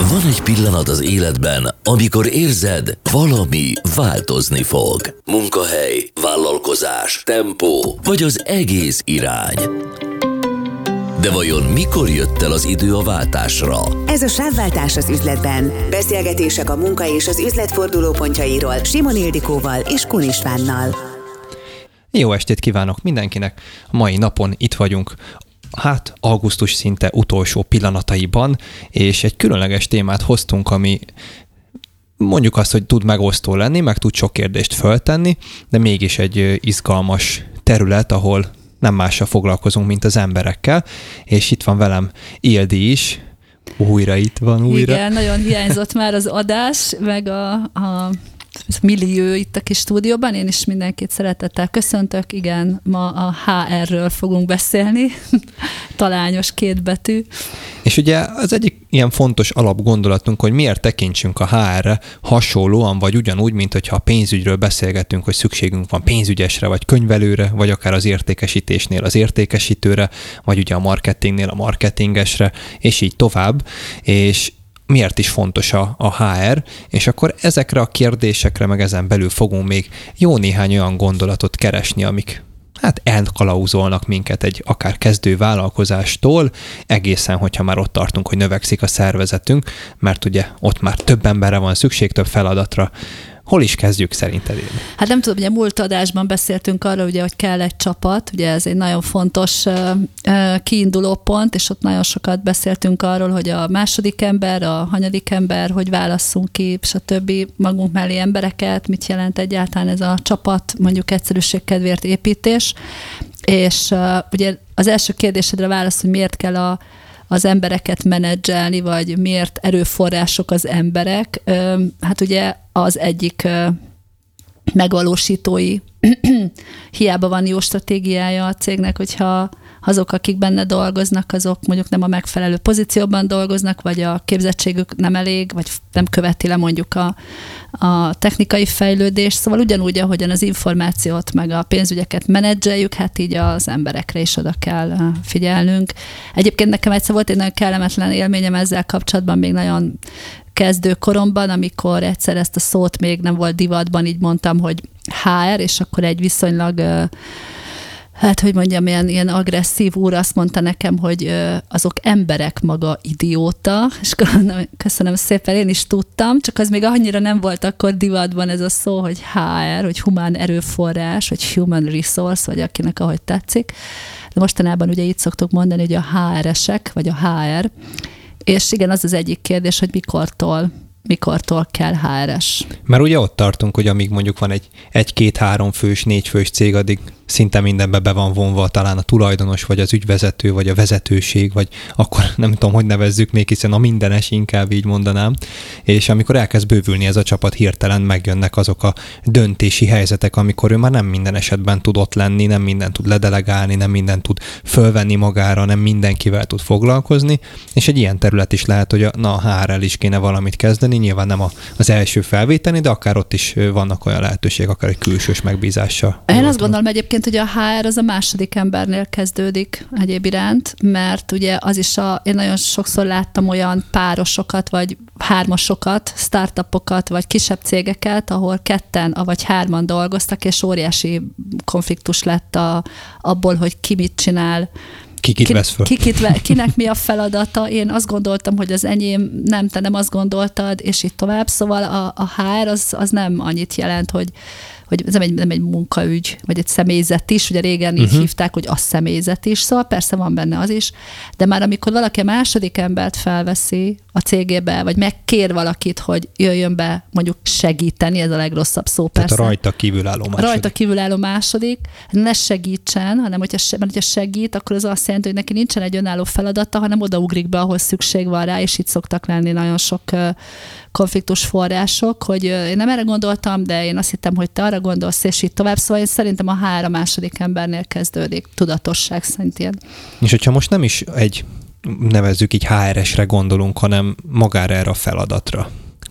Van egy pillanat az életben, amikor érzed, valami változni fog. Munkahely, vállalkozás, tempó, vagy az egész irány. De vajon mikor jött el az idő a váltásra? Ez a Sávváltás az üzletben. Beszélgetések a munka és az üzlet fordulópontjairól Simon Ildikóval és Kun Istvánnal. Jó estét kívánok mindenkinek! A mai napon itt vagyunk, augusztus szinte utolsó pillanataiban, és egy különleges témát hoztunk, ami mondjuk azt, hogy tud megosztó lenni, meg tud sok kérdést föltenni, de mégis egy izgalmas terület, ahol nem mással foglalkozunk, mint az emberekkel, és itt van velem Ildi is, itt van. Igen, nagyon hiányzott már az adás, meg a millió itt a kis stúdióban. Én is mindenkit szeretettel köszöntök. Igen, ma a HR-ről fogunk beszélni. Talányos két betű. És ugye az egyik ilyen fontos alapgondolatunk, hogy miért tekintsünk a HR-re hasonlóan, vagy ugyanúgy, mint hogyha a pénzügyről beszélgetünk, hogy szükségünk van pénzügyesre, vagy könyvelőre, vagy akár az értékesítésnél az értékesítőre, vagy ugye a marketingnél a marketingesre, és így tovább. És miért is fontos a HR, és akkor ezekre a kérdésekre, meg ezen belül fogunk még jó néhány olyan gondolatot keresni, amik elkalauzolnak minket egy akár kezdő vállalkozástól, egészen, hogyha már ott tartunk, hogy növekszik a szervezetünk, mert ugye ott már több emberre van szükség, több feladatra. Hol is kezdjük szerinted? Hát nem tudom, ugye múlt adásban beszéltünk arról, ugye, hogy kell egy csapat, ugye ez egy nagyon fontos kiinduló pont, és ott nagyon sokat beszéltünk arról, hogy a második ember, a hanyadik ember, hogy válasszunk ki, stb. Magunk mellé embereket, mit jelent egyáltalán ez a csapat, mondjuk egyszerűség kedvéért építés, és ugye az első kérdésedre válasz, hogy miért kell az embereket menedzselni, vagy miért erőforrások az emberek. Hát ugye az egyik megvalósítói hiába van jó stratégiája a cégnek, hogyha azok, akik benne dolgoznak, azok mondjuk nem a megfelelő pozícióban dolgoznak, vagy a képzettségük nem elég, vagy nem követi le mondjuk a technikai fejlődést. Szóval ugyanúgy, ahogyan az információt meg a pénzügyeket menedzseljük, hát így az emberekre is oda kell figyelnünk. Egyébként nekem egyszer volt egy nagyon kellemetlen élményem ezzel kapcsolatban, még nagyon kezdő koromban, amikor egyszer ezt a szót még nem volt divatban, így mondtam, hogy HR, és akkor egy viszonylag ilyen agresszív úr azt mondta nekem, hogy azok emberek maga idióta, és köszönöm szépen, én is tudtam, csak az még annyira nem volt akkor divatban ez a szó, hogy HR, hogy humán erőforrás, vagy human resource, vagy akinek ahogy tetszik. De mostanában ugye így szoktuk mondani, hogy a HR-esek, vagy a HR, és igen, az az egyik kérdés, hogy mikortól kell HR-es. Mert ugye ott tartunk, hogy amíg mondjuk van egy 2-3 fős, 4 fős cég, addig szinte mindenbe be van vonva talán a tulajdonos, vagy az ügyvezető, vagy a vezetőség, vagy akkor nem tudom, hogy nevezzük még, hiszen a mindenes, inkább így mondanám. És amikor elkezd bővülni ez a csapat, hirtelen megjönnek azok a döntési helyzetek, amikor ő már nem minden esetben tud ott lenni, nem mindent tud ledelegálni, nem mindent tud fölvenni magára, nem mindenkivel tud foglalkozni, és egy ilyen terület is lehet, hogy a HR-rel is kéne valamit kezdeni, nyilván nem az első felvételi, de akár ott is vannak olyan lehetőségek, akár egy külsős megbízással. Én azt gondolom egyébként, hogy a HR az a második embernél kezdődik egyéb iránt, mert ugye az is én nagyon sokszor láttam olyan párosokat, vagy hármasokat, startupokat, vagy kisebb cégeket, ahol ketten, vagy hárman dolgoztak, és óriási konfliktus lett abból, hogy ki mit csinál, kinek mi a feladata. Én azt gondoltam, hogy az enyém, nem, te nem azt gondoltad, és így tovább. Szóval a HR az nem annyit jelent, hogy ez nem egy munkaügy, vagy egy személyzet is, ugye régen így hívták, hogy a személyzet is, szóval persze van benne az is, de már amikor valaki a második embert felveszi a cégébe, vagy megkér valakit, hogy jöjjön be mondjuk segíteni, ez a legrosszabb szó persze. Tehát a rajta kívülálló második. Ne segítsen, hanem hogyha segít, akkor az azt jelenti, hogy neki nincsen egy önálló feladata, hanem odaugrik be, ahol szükség van rá, és itt szoktak lenni nagyon sok konfliktus források, hogy én nem erre gondoltam, de én azt hittem, hogy te arra gondolsz, és így tovább. Szóval én szerintem a HR a második embernél kezdődik, tudatosság szintén. És hogyha most nem is nevezzük így HR-esre gondolunk, hanem magára erre a feladatra,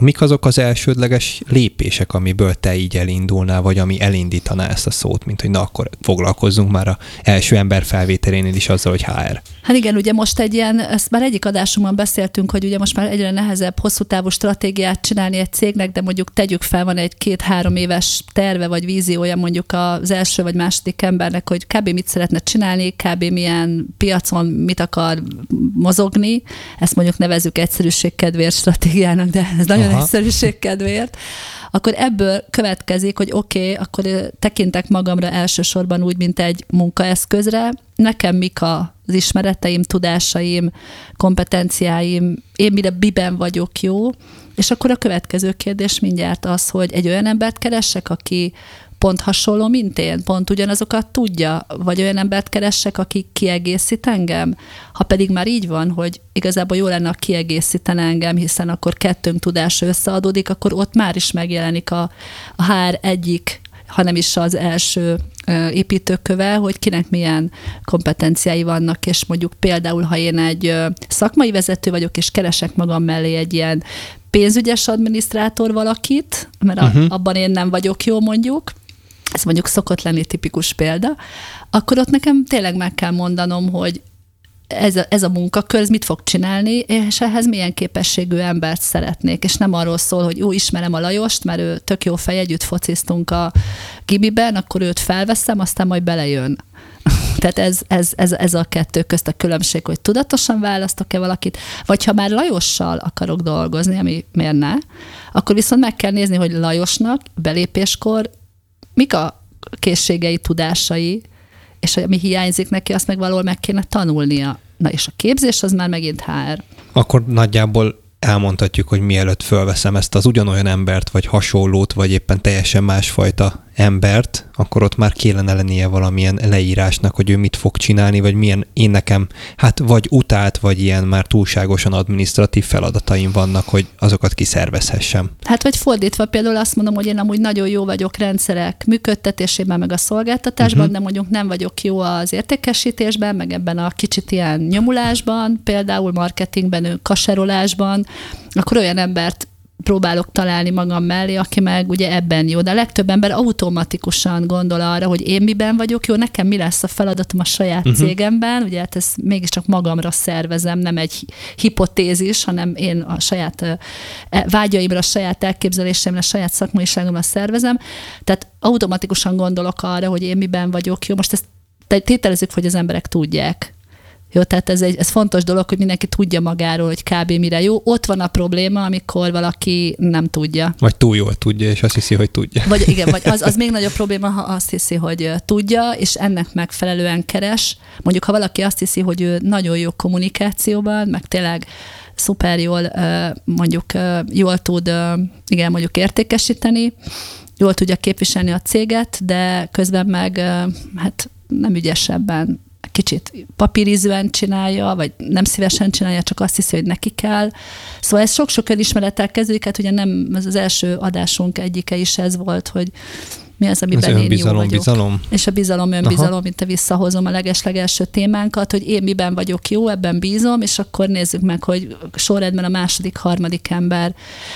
akkor mik azok az elsődleges lépések, amiből te így elindulnál, vagy ami elindítaná ezt a szót, mint hogy na akkor foglalkozzunk már az első ember felvételénél is azzal, hogy HR. Hát igen, ugye most ezt már egyik adásunkban beszéltünk, hogy ugye most már egyre nehezebb hosszú távú stratégiát csinálni egy cégnek, de mondjuk tegyük fel, van egy 2-3 éves terve vagy víziója mondjuk az első vagy második embernek, hogy kb. Mit szeretne csinálni, kb. Milyen piacon mit akar mozogni. Ezt mondjuk nevezzük egyszerűség kedvéért stratégiának, de ez nagyon egyszerűség kedvéért. Akkor ebből következik, hogy oké, akkor tekintek magamra elsősorban úgy, mint egy munkaeszközre, nekem mik az ismereteim, tudásaim, kompetenciáim, én miben vagyok jó, és akkor a következő kérdés mindjárt az, hogy egy olyan embert keressek, aki pont hasonló, mint én, pont ugyanazokat tudja, vagy olyan embert keressek, aki kiegészít engem? Ha pedig már így van, hogy igazából jó lenne, ha kiegészítene engem, hiszen akkor kettőnk tudása összeadódik, akkor ott már is megjelenik a HR egyik, hanem is az első építőköve, hogy kinek milyen kompetenciái vannak, és mondjuk például, ha én egy szakmai vezető vagyok, és keresek magam mellé egy ilyen pénzügyes adminisztrátor valakit, mert abban én nem vagyok jó mondjuk, ez mondjuk szokott lenni tipikus példa, akkor ott nekem tényleg meg kell mondanom, hogy ez a munkakör, ez mit fog csinálni, és ehhez milyen képességű embert szeretnék. És nem arról szól, hogy jó, ismerem a Lajost, mert ő tök jó fej, együtt fociztunk a gimiben, akkor őt felveszem, aztán majd belejön. Tehát ez a kettő közt a különbség, hogy tudatosan választok-e valakit, vagy ha már Lajossal akarok dolgozni, ami miért ne, akkor viszont meg kell nézni, hogy Lajosnak belépéskor mik a készségei, tudásai, és ami hiányzik neki, azt meg valahol meg kéne tanulnia. Na és a képzés az már megint HR. Akkor nagyjából elmondhatjuk, hogy mielőtt fölveszem ezt az ugyanolyan embert, vagy hasonlót, vagy éppen teljesen másfajta embert, akkor ott már kellene lennie valamilyen leírásnak, hogy ő mit fog csinálni, vagy milyen én nekem, hát vagy utált, vagy ilyen már túlságosan adminisztratív feladataim vannak, hogy azokat kiszervezhessem. Hát vagy fordítva például azt mondom, hogy én amúgy nagyon jó vagyok rendszerek működtetésében, meg a szolgáltatásban, de mondjuk nem vagyok jó az értékesítésben, meg ebben a kicsit ilyen nyomulásban, például marketingben, kaserolásban, akkor olyan embert próbálok találni magam mellé, aki meg ugye ebben jó. De a legtöbb ember automatikusan gondol arra, hogy én miben vagyok jó, nekem mi lesz a feladatom a saját cégemben, ugye hát ezt mégiscsak magamra szervezem, nem egy hipotézis, hanem én a saját vágyaimra, a saját elképzelésemre, a saját szakmaiságomra szervezem. Tehát automatikusan gondolok arra, hogy én miben vagyok jó. Most ezt tételezzük, hogy az emberek tudják. Jó, tehát ez fontos dolog, hogy mindenki tudja magáról, hogy kb. Mire jó. Ott van a probléma, amikor valaki nem tudja. Vagy túl jól tudja, és azt hiszi, hogy tudja. Vagy igen, vagy az még nagyobb probléma, ha azt hiszi, hogy tudja, és ennek megfelelően keres. Mondjuk, ha valaki azt hiszi, hogy ő nagyon jó kommunikációban, meg tényleg szuper jól, mondjuk jól tud, igen, mondjuk értékesíteni, jól tudja képviselni a céget, de közben meg hát nem ügyesebben, kicsit papírizűen csinálja, vagy nem szívesen csinálja, csak azt hiszi, hogy neki kell. Szóval ez sok-sok önismerettel kezdődik, hát ugye nem, az első adásunk egyike is ez volt, hogy mi az, amiben én jó vagyok. Bizalom. És a bizalom, önbizalom, mint visszahozom a legeslegelső témánkat, hogy én miben vagyok jó, ebben bízom, és akkor nézzük meg, hogy sorrendben a második, harmadik ember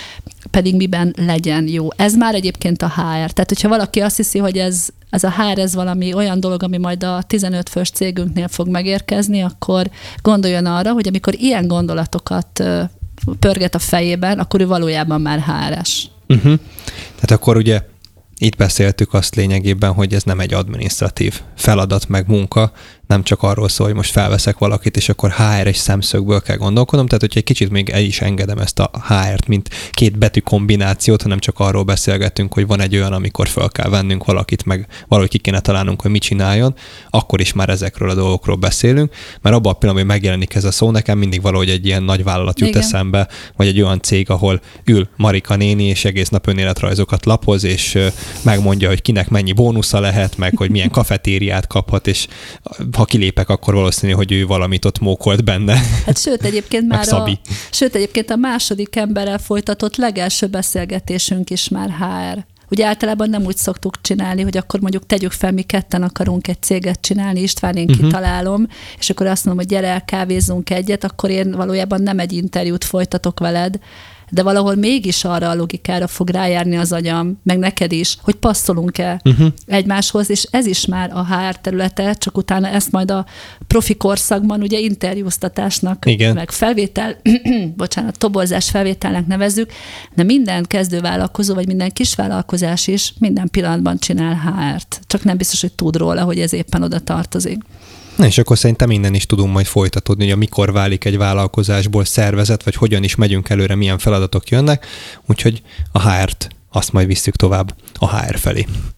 pedig miben legyen jó. Ez már egyébként a HR. Tehát, hogyha valaki azt hiszi, hogy ez a HR, ez valami olyan dolog, ami majd a 15 fős cégünknél fog megérkezni, akkor gondoljon arra, hogy amikor ilyen gondolatokat pörget a fejében, akkor ő valójában már HR-es. Tehát akkor ugye itt beszéltük azt lényegében, hogy ez nem egy adminisztratív feladat meg munka, nem csak arról szól, hogy most felveszek valakit, és akkor HR-es szemszögből kell gondolkodnom, tehát hogyha egy kicsit még el is engedem ezt a HR-t, mint két betű kombinációt, hanem csak arról beszélgetünk, hogy van egy olyan, amikor fel kell vennünk valakit, meg valahogy ki kéne találnunk, hogy mit csináljon, akkor is már ezekről a dolgokról beszélünk, mert abban a pillanatban, hogy megjelenik ez a szó, nekem mindig valahogy egy ilyen nagy vállalat jut eszembe, vagy egy olyan cég, ahol ül Marika néni, és egész nap önéletrajzokat lapoz, és megmondja, hogy kinek mennyi bónusza lehet, meg hogy milyen kafetériát kaphat, és ha kilépek, akkor valószínű, hogy ő valamit ott mókolt benne. Hát sőt, egyébként a második emberrel folytatott legelső beszélgetésünk is már HR. Ugye általában nem úgy szoktuk csinálni, hogy akkor mondjuk tegyük fel, mi ketten akarunk egy céget csinálni, István, én kitalálom, és akkor azt mondom, hogy gyere el, kávézzunk egyet, akkor én valójában nem egy interjút folytatok veled, de valahol mégis arra a logikára fog rájárni az agyam, meg neked is, hogy passzolunk-e egymáshoz, és ez is már a HR területe, csak utána ezt majd a profi korszakban ugye interjúztatásnak, meg toborzás felvételnek nevezzük, de minden kezdővállalkozó, vagy minden kisvállalkozás is minden pillanatban csinál HR-t. Csak nem biztos, hogy tud róla, hogy ez éppen oda tartozik. Na és akkor szerintem innen is tudunk majd folytatódni, hogy mikor válik egy vállalkozásból szervezet, vagy hogyan is megyünk előre, milyen feladatok jönnek, úgyhogy a HR-t azt majd visszük tovább a HR felé.